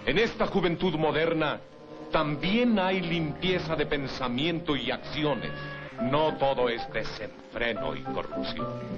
En esta juventud moderna también hay limpieza de pensamiento y acciones. No todo es desenfreno y corrupción.